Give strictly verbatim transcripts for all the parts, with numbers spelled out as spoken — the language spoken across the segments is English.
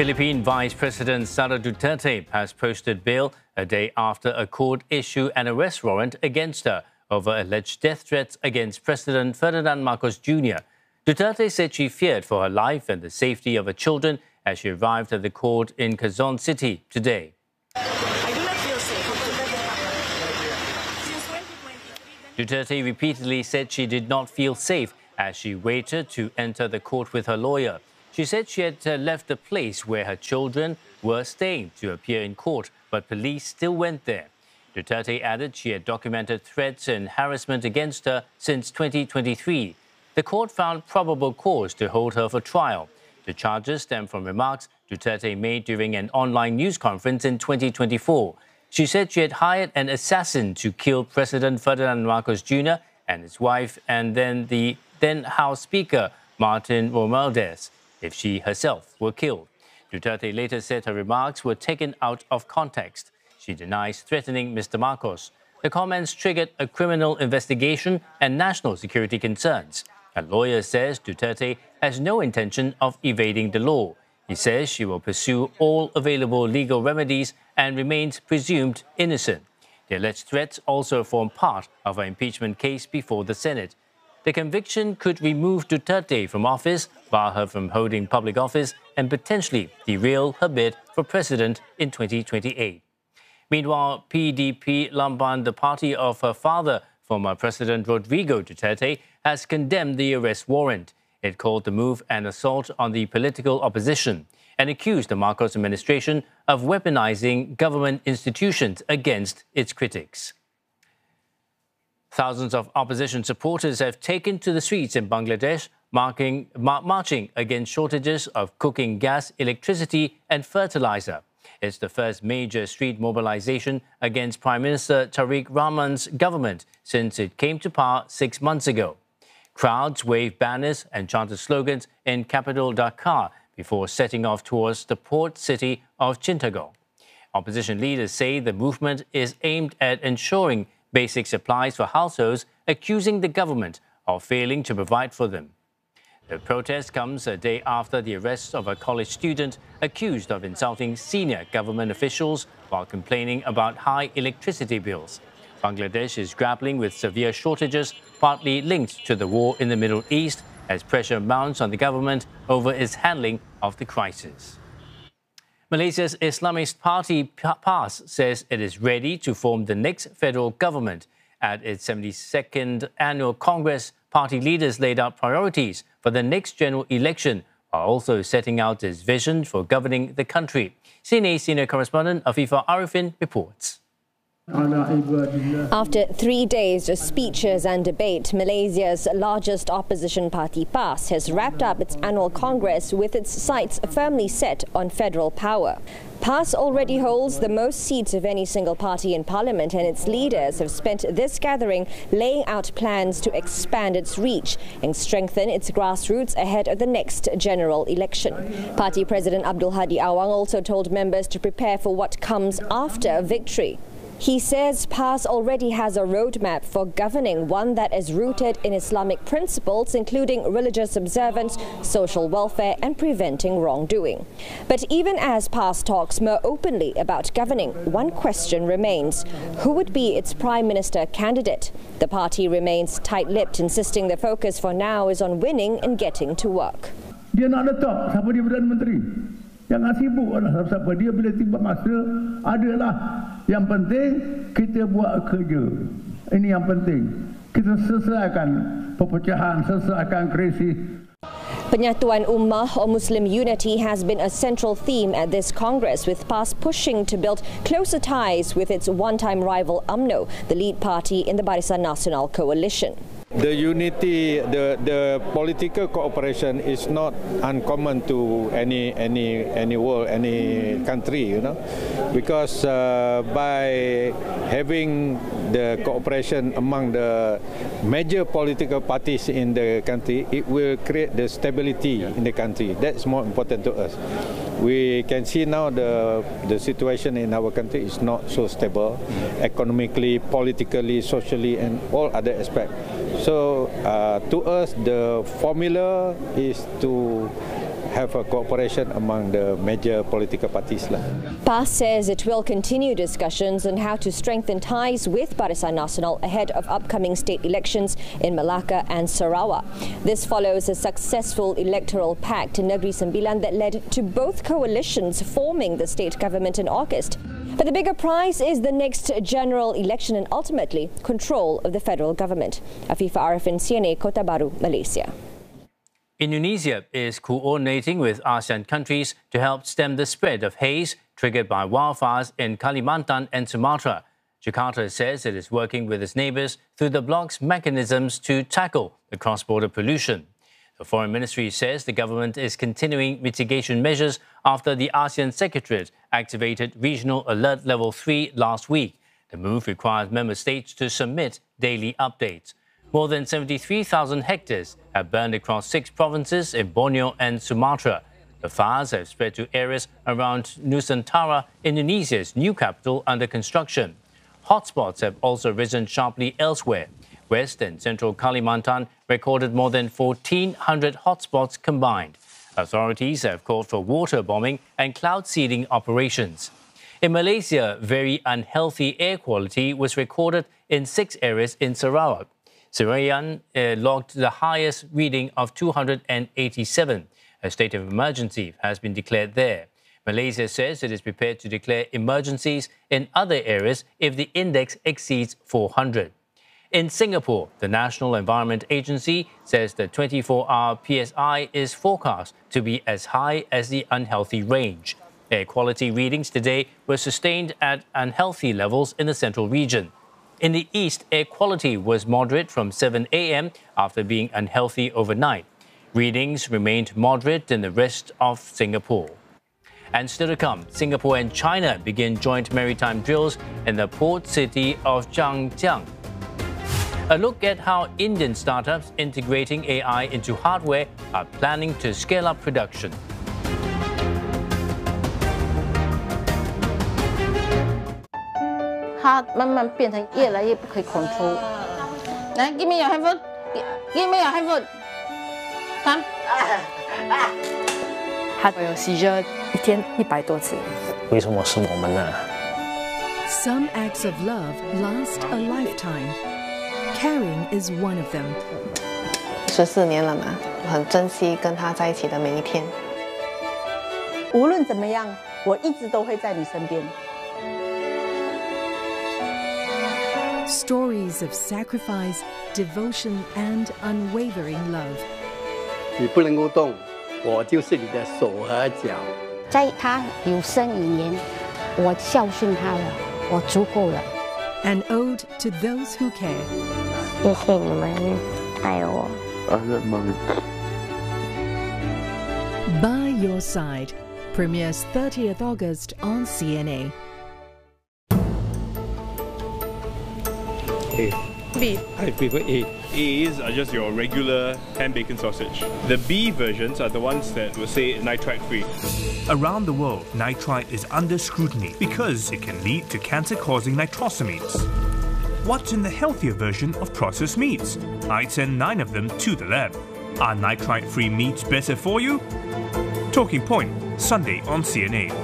Philippine Vice President Sara Duterte has posted bail a day after a court issued an arrest warrant against her over alleged death threats against President Ferdinand Marcos Junior Duterte said she feared for her life and the safety of her children as she arrived at the court in Quezon City today. I do not feel safe. Duterte repeatedly said she did not feel safe as she waited to enter the court with her lawyer. She said she had uh, left the place where her children were staying to appear in court, but police still went there. Duterte added she had documented threats and harassment against her since twenty twenty-three. The court found probable cause to hold her for trial. The charges stem from remarks Duterte made during an online news conference in twenty twenty-four. She said she had hired an assassin to kill President Ferdinand Marcos Junior and his wife and then the then House Speaker Martin Romualdez if she herself were killed. Duterte later said her remarks were taken out of context. She denies threatening Mister Marcos. The comments triggered a criminal investigation and national security concerns. A lawyer says Duterte has no intention of evading the law. He says she will pursue all available legal remedies and remains presumed innocent. The alleged threats also form part of her impeachment case before the Senate. The conviction could remove Duterte from office, bar her from holding public office, and potentially derail her bid for president in twenty twenty-eight. Meanwhile, P D P Lamban, the party of her father, former President Rodrigo Duterte, has condemned the arrest warrant. It called the move an assault on the political opposition and accused the Marcos administration of weaponizing government institutions against its critics. Thousands of opposition supporters have taken to the streets in Bangladesh, marking, mar- marching against shortages of cooking gas, electricity and fertilizer. It's the first major street mobilization against Prime Minister Tariq Rahman's government since it came to power six months ago. Crowds waved banners and chanted slogans in capital Dhaka before setting off towards the port city of Chittagong. Opposition leaders say the movement is aimed at ensuring basic supplies for households, accusing the government of failing to provide for them. The protest comes a day after the arrest of a college student accused of insulting senior government officials while complaining about high electricity bills. Bangladesh is grappling with severe shortages, partly linked to the war in the Middle East, as pressure mounts on the government over its handling of the crisis. Malaysia's Islamist party PAS says it is ready to form the next federal government. At its seventy-second annual Congress, party leaders laid out priorities for the next general election, while also setting out its vision for governing the country. C N A senior correspondent Afifah Arifin reports. After three days of speeches and debate, Malaysia's largest opposition party, PAS, has wrapped up its annual Congress with its sights firmly set on federal power. PAS already holds the most seats of any single party in parliament, and its leaders have spent this gathering laying out plans to expand its reach and strengthen its grassroots ahead of the next general election. Party President Abdul Hadi Awang also told members to prepare for what comes after victory. He says PAS already has a roadmap for governing, one that is rooted in Islamic principles, including religious observance, social welfare and preventing wrongdoing. But even as PAS talks more openly about governing, one question remains: who would be its prime minister candidate? The party remains tight-lipped, insisting the focus for now is on winning and getting to work. Dia nak letak siapa dia Perdana Menteri. Jangan sibuk lah siapa dia, bila tiba masa adalah. Yang penting kita buat kerja. Ini yang penting. Kita selesaikan perpecahan, selesaikan krisis. Penyatuan Ummah or Muslim unity has been a central theme at this Congress, with PAS pushing to build closer ties with its one-time rival U M N O, the lead party in the Barisan Nasional coalition. The unity, the the political cooperation is not uncommon to any any any world, any country, you know, because uh, by having the cooperation among the major political parties in the country, it will create the stability in the country. That's more important to us. We can see now the the situation in our country is not so stable, economically, politically, socially, and all other aspects. So uh, to us, the formula is to have a cooperation among the major political parties. PAS says it will continue discussions on how to strengthen ties with Barisan Nasional ahead of upcoming state elections in Melaka and Sarawak. This follows a successful electoral pact in Negeri Sembilan that led to both coalitions forming the state government in August. But the bigger prize is the next general election and ultimately control of the federal government. Afifa Arifin, C N A, Kota Baru, Malaysia. Indonesia is coordinating with ASEAN countries to help stem the spread of haze triggered by wildfires in Kalimantan and Sumatra. Jakarta says it is working with its neighbours through the bloc's mechanisms to tackle the cross-border pollution. The Foreign Ministry says the government is continuing mitigation measures after the ASEAN Secretariat activated Regional Alert Level three last week. The move requires member states to submit daily updates. More than seventy-three thousand hectares have burned across six provinces in Borneo and Sumatra. The fires have spread to areas around Nusantara, Indonesia's new capital under construction. Hotspots have also risen sharply elsewhere. West and Central Kalimantan recorded more than fourteen hundred hotspots combined. Authorities have called for water bombing and cloud seeding operations. In Malaysia, very unhealthy air quality was recorded in six areas in Sarawak. Serayan uh, logged the highest reading of two hundred eighty-seven. A state of emergency has been declared there. Malaysia says it is prepared to declare emergencies in other areas if the index exceeds four hundred. In Singapore, the National Environment Agency says the twenty-four hour P S I is forecast to be as high as the unhealthy range. Air quality readings today were sustained at unhealthy levels in the central region. In the east, air quality was moderate from seven a m after being unhealthy overnight. Readings remained moderate in the rest of Singapore. And still to come, Singapore and China begin joint maritime drills in the port city of Zhangjiang. A look at how Indian startups integrating A I into hardware are planning to scale up production. It 慢慢变成越来越不可以 control。来 ，give me your handphone， give me your handphone。Come。 他有 seizure 一天一百多次。 为什么是我们呢？ Some acts of love last a lifetime. Caring is one of them. 十四年了嘛，我很珍惜跟他在一起的每一天。 无论怎么样，我一直都会在你身边。 Stories of sacrifice, devotion, and unwavering love. 你不能够动，我就是你的手和脚。 在他有生以年，我孝顺他了，我足够了。 An ode to those who care. 谢谢你们爱我。 By Your Side premieres thirtieth August on C N A. A. B. I prefer A. A's are just your regular ham bacon sausage. The B versions are the ones that will say nitrite free. Around the world, nitrite is under scrutiny because it can lead to cancer-causing nitrosamines. What's in the healthier version of processed meats? I'd send nine of them to the lab. Are nitrite-free meats better for you? Talking Point, Sunday on C N A.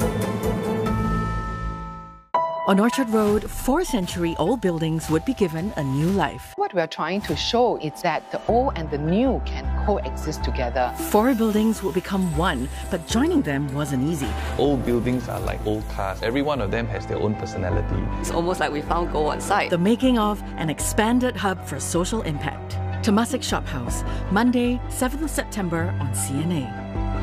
On Orchard Road, four-century-old buildings would be given a new life. What we're trying to show is that the old and the new can coexist together. Four buildings would become one, but joining them wasn't easy. Old buildings are like old cars. Every one of them has their own personality. It's almost like we found gold on site. The making of an expanded hub for social impact. Temasek Shop House, Monday, seventh of September on C N A.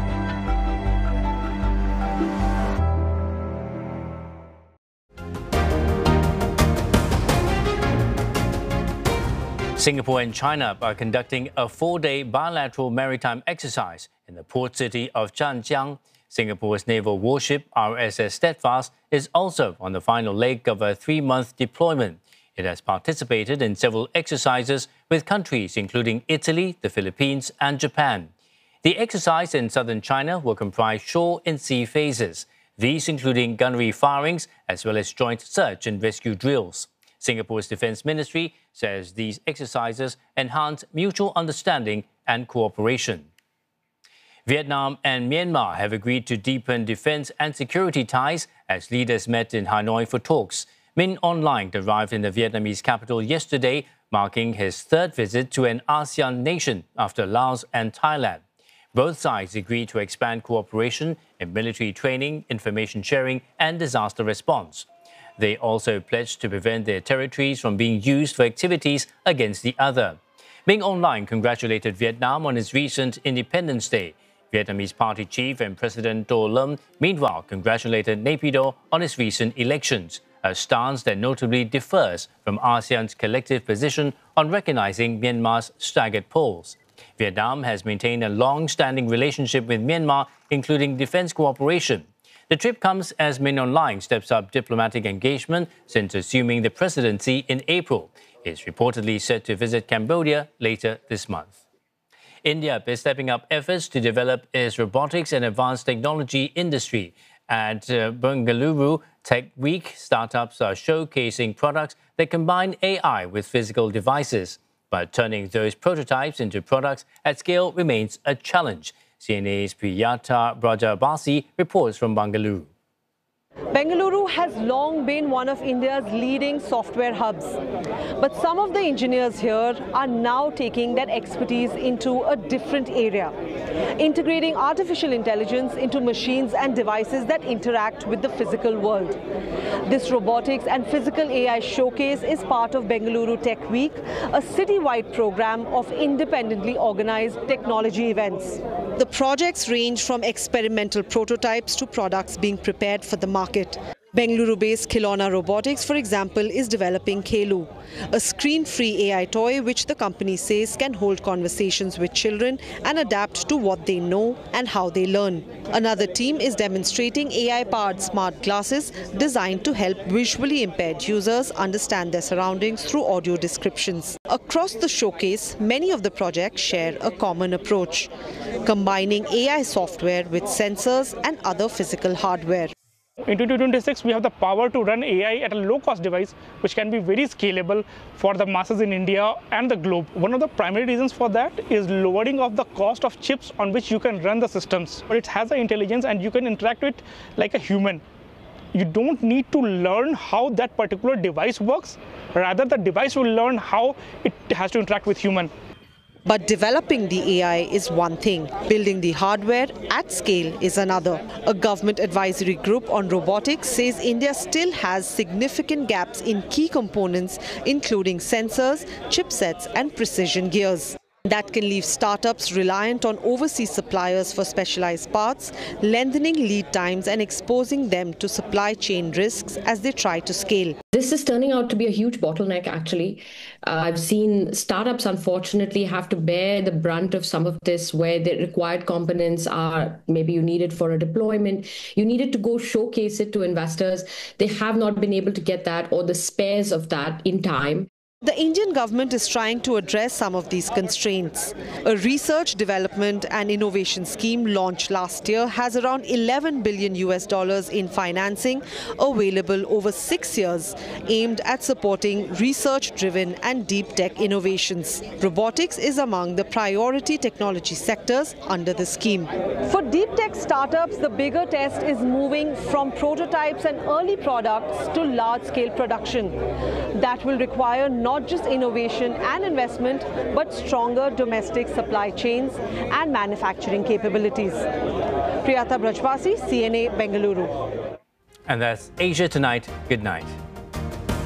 Singapore and China are conducting a four-day bilateral maritime exercise in the port city of Zhangjiang. Singapore's naval warship R S S Steadfast is also on the final leg of a three-month deployment. It has participated in several exercises with countries including Italy, the Philippines and Japan. The exercise in southern China will comprise shore and sea phases, these including gunnery firings as well as joint search and rescue drills. Singapore's Defence Ministry says these exercises enhance mutual understanding and cooperation. Vietnam and Myanmar have agreed to deepen defense and security ties as leaders met in Hanoi for talks. Min Aung Hlaing arrived in the Vietnamese capital yesterday, marking his third visit to an ASEAN nation after Laos and Thailand. Both sides agreed to expand cooperation in military training, information sharing, and disaster response. They also pledged to prevent their territories from being used for activities against the other. Min Aung Hlaing congratulated Vietnam on its recent Independence Day. Vietnamese party chief and President Do Lam, meanwhile, congratulated Naypyidaw on its recent elections, a stance that notably differs from ASEAN's collective position on recognizing Myanmar's staggered polls. Vietnam has maintained a long-standing relationship with Myanmar, including defense cooperation. The trip comes as Min Aung Hlaing steps up diplomatic engagement since assuming the presidency in April. He is reportedly set to visit Cambodia later this month. India is stepping up efforts to develop its robotics and advanced technology industry. At uh, Bengaluru Tech Week, startups are showcasing products that combine A I with physical devices. But turning those prototypes into products at scale remains a challenge. C N A's Priyata Brajabasi reports from Bengaluru. Bengaluru has long been one of India's leading software hubs. But some of the engineers here are now taking that expertise into a different area, integrating artificial intelligence into machines and devices that interact with the physical world. This robotics and physical A I showcase is part of Bengaluru Tech Week, a citywide program of independently organized technology events. The projects range from experimental prototypes to products being prepared for the market. Bengaluru-based Khilona Robotics, for example, is developing Khelu, a screen-free A I toy which the company says can hold conversations with children and adapt to what they know and how they learn. Another team is demonstrating A I-powered smart glasses designed to help visually impaired users understand their surroundings through audio descriptions. Across the showcase, many of the projects share a common approach, combining A I software with sensors and other physical hardware. In twenty twenty-six, we have the power to run A I at a low-cost device, which can be very scalable for the masses in India and the globe. One of the primary reasons for that is lowering of the cost of chips on which you can run the systems. But it has the intelligence and you can interact with it like a human. You don't need to learn how that particular device works. Rather, the device will learn how it has to interact with human. But developing the A I is one thing. Building the hardware at scale is another. A government advisory group on robotics says India still has significant gaps in key components, including sensors, chipsets and precision gears. That can leave startups reliant on overseas suppliers for specialized parts, lengthening lead times and exposing them to supply chain risks as they try to scale. This is turning out to be a huge bottleneck, actually. Uh, I've seen startups, unfortunately, have to bear the brunt of some of this, where the required components are maybe you need it for a deployment, you needed to go showcase it to investors. They have not been able to get that or the spares of that in time. The Indian government is trying to address some of these constraints. A research, development and innovation scheme launched last year has around eleven billion U S dollars in financing available over six years, aimed at supporting research-driven and deep tech innovations. Robotics is among the priority technology sectors under the scheme. For deep tech startups, the bigger test is moving from prototypes and early products to large-scale production. That will require not Not just innovation and investment, but stronger domestic supply chains and manufacturing capabilities. Priyata Brajbasi, C N A, Bengaluru. And that's Asia Tonight. Good night.